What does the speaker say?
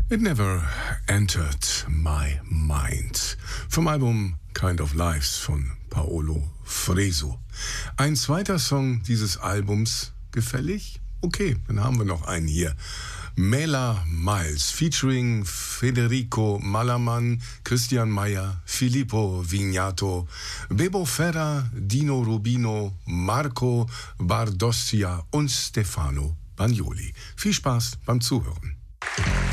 It Never Entered My Mind. Vom Album Kind of Lives von Paolo Fresu. Ein zweiter Song dieses Albums, gefällig? Okay, dann haben wir noch einen hier. Mela Miles featuring Federico Malaman, Christian Meyer, Filippo Vignato, Bebo Ferra, Dino Rubino, Marco Bardossia und Stefano Bagnoli. Viel Spaß beim Zuhören.